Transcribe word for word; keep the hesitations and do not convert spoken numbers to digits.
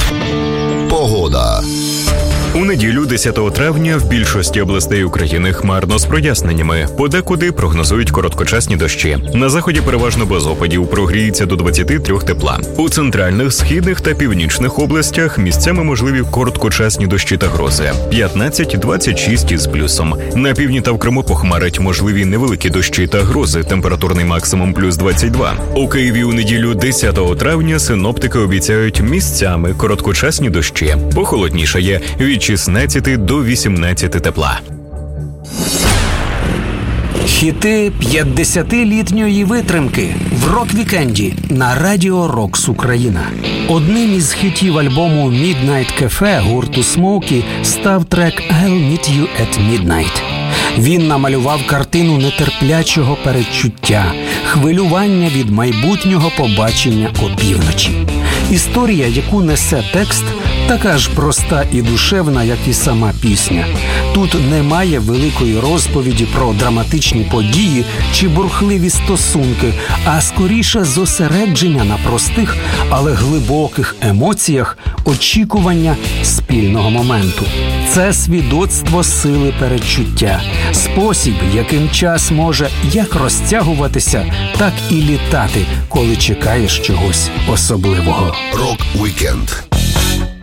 Погода. У неділю десятого травня в більшості областей України хмарно з проясненнями. Подекуди прогнозують короткочасні дощі. На заході переважно без опадів, прогріється до двадцяти трьох тепла. У центральних, східних та північних областях місцями можливі короткочасні дощі та грози. п'ятнадцять - двадцять шість із плюсом. На півдні та в Криму похмарить можливі невеликі дощі та грози. Температурний максимум плюс двадцять два. У Києві у неділю десятого травня синоптики обіцяють місцями короткочасні дощі. Похолоднішає від шістнадцяти до вісімнадцяти тепла. Хіти п'ятдесятилітньої витримки в рок-вікенді на Радіо Рокс Україна. Одним із хітів альбому Midnight Cafe гурту Смоукі став трек «I'll meet you at midnight». Він намалював картину нетерплячого передчуття, хвилювання від майбутнього побачення опівночі. Історія, яку несе текст, така ж проста і душевна, як і сама пісня. Тут немає великої розповіді про драматичні події чи бурхливі стосунки, а скоріше зосередження на простих, але глибоких емоціях очікування спільного моменту. Це свідоцтво сили передчуття, спосіб, яким час може як розтягуватися, так і літати, коли чекаєш чогось особливого. Рок-вікенд